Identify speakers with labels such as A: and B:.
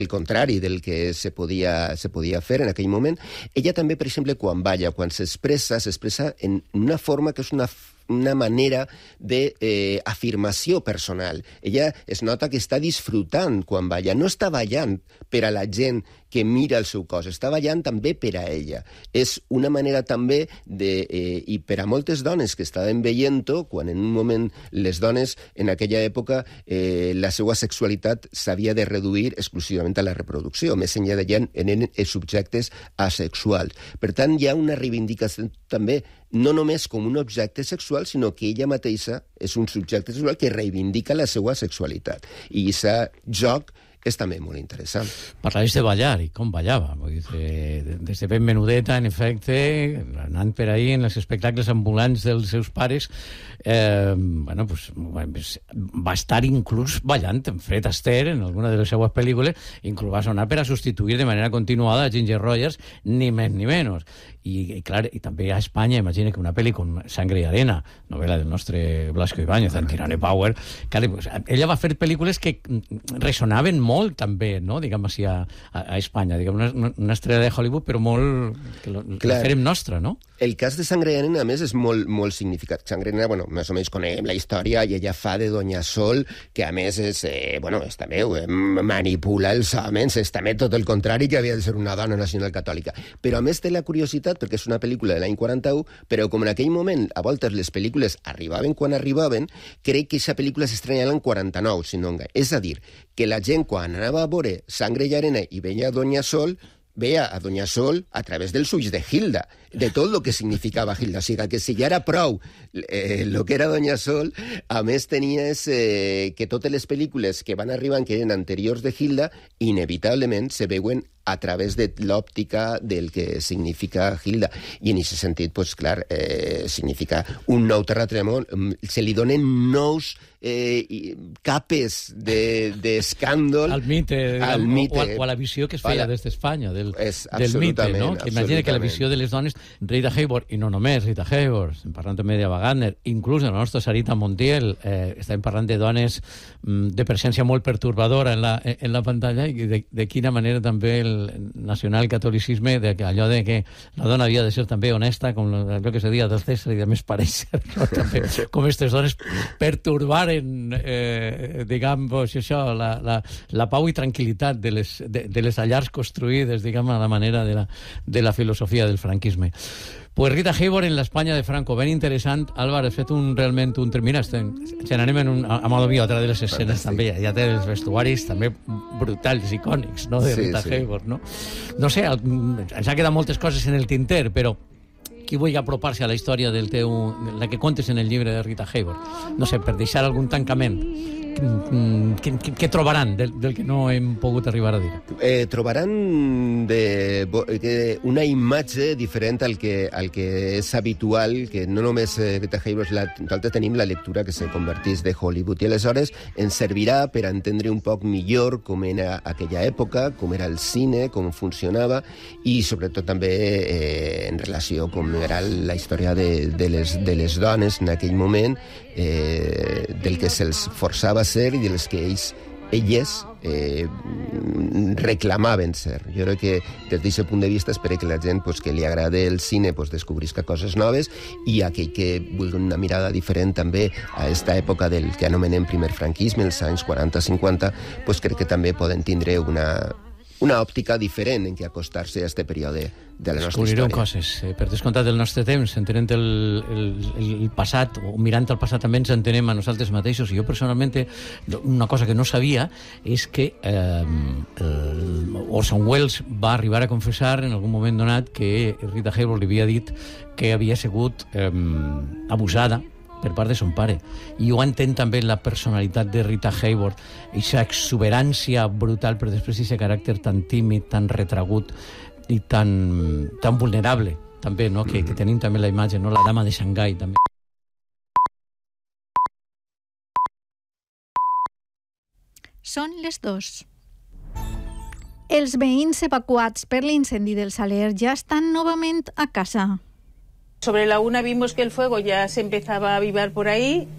A: el contrari del que se podia fer en aquell moment. Ella també, per exemple, quan balla, quan s'expressa en una forma que és una manera d'afirmació personal. Ella es nota que està disfrutant quan balla. No està ballant per a la gent que mira el seu cos, està ballant també per a ella. És una manera també i per a moltes dones que estaven veient-ho, quan en un moment les dones en aquella època la seva sexualitat s'havia de reduir exclusivament a la reproducció, més enllà de gent eren subjectes asexuals. Per tant, hi ha una reivindicació també no només com un objecte sexual, sinó que ella mateixa és un subjecte sexual que reivindica la seva sexualitat. I aquest joc és també molt interessant.
B: Parlaves de ballar i com ballava. Des de ben menudeta, en efecte, anant per ahí en els espectacles ambulants dels seus pares, va estar inclús ballant en Fred Astaire, en alguna de les seues pel·lícules, inclús va sonar per a substituir de manera continuada a Ginger Rogers, ni més ni menys. I també a Espanya, imagina que una pel·li com Sangre i Arena, novel·la del nostre Blasco Ibáñez, en Tyranny Power, ella va fer pel·lícules que ressonaven molt també, no? Diguem així, a Espanya, diguem, una estrella de Hollywood, però molt que la fèrem nostra, no?
A: El cas de Sangre i Arena, a més, és molt significat. Sangre i Arena, bueno, més o menys coneguem la història, i ella fa de Doña Sol, que a més és, és també manipula els homes, és també tot el contrari, que havia de ser una dona nacional catòlica. Però a més té la curiositat, perquè és una pel·lícula de l'any 41, però com en aquell moment, a voltes les pel·lícules arribaven quan arribaven, crec que aquesta pel·lícula s'estrenya l'any 49, si no engany. És a dir, que la gent quan anava a veure Sangre i Arena i veia Doña Sol, veia a Doña Sol a través dels ulls de Hilda, de tot el que significava Hilda. O sigui, que si ja era prou el que era Doña Sol, a més tenies que totes les pel·lícules que van arribant, que eren anteriors de Hilda, inevitablement se veuen a través de l'òptica del que significa Hilda. I en aquest sentit, doncs, clar, significa un nou terratrèmol. Se li donen nous capes d'escàndol
B: al mite, o a la visió que es feia des d'Espanya del mite, no? Imagina que la visió de les dones, Rita Hayworth, i no només Rita Hayworth, estem parlant també d'Ava Gardner, inclús la nostra Sarita Montiel, estem parlant de dones de presència molt pertorbadora en la pantalla, i de quina manera també el nacionalcatolicisme, allò de que la dona havia de ser també honesta, com allò que se deia del César i de més parèixer, no? També, com aquestes dones pertorbaren diguem, això, la pau i tranquil·litat de les llars construïdes, diguem, a la manera de la filosofia del franquisme. Pues Rita Hayworth en l'Espanya de Franco, ben interessant. Álvaro, has fet realment un... Mira, se n'anem a Modo Via, otra de les escenes també, ja té els vestuaris també brutals, icònics, no?, de Rita Hayworth, no? No sé, ens ha quedat moltes coses en el tinter, però qui vulgui apropar-se a la història la que contes en el llibre de Rita Hayworth, no sé, per deixar algun tancament, què trobaran del que no hem pogut arribar a dir?
A: Trobaran una imatge diferent al que és habitual, que no només Rita Hayworth, nosaltres tenim la lectura que se convertís de Hollywood, i aleshores ens servirà per entendre un poc millor com era aquella època, com era el cine, com funcionava, i sobretot també en relació com era la història de les dones en aquell moment, del que se'ls forçava a ser i dels que elles reclamaven ser. Jo crec que des d'aquest punt de vista espero que la gent que li agrada el cine descobrisca coses noves, i aquell que vulgui una mirada diferent també a aquesta època del que anomenem primer franquisme, els anys 40-50, crec que també poden tindre una òptica diferent en què acostar-se a aquest període de la nostra història.
B: Descobrirem coses. Per descomptat del nostre temps, entenent el passat, o mirant el passat també ens entenem a nosaltres mateixos. I jo personalment, una cosa que no sabia és que Orson Welles va arribar a confessar en algun moment donat que Rita Hayworth li havia dit que havia sigut abusada per part de son pare. I ho entén també la personalitat de Rita Hayworth, aquesta exuberància brutal, però després aquest caràcter tan tímid, tan retragut i tan vulnerable també, no? Que tenim també la imatge, no? La dama de Xangai també.
C: Són les 2. Els veïns evacuats per l'incendi del Saler ja estan novament a casa.
D: Sobre la 1 vimos que el fuego ya se empezaba a avivar por ahí.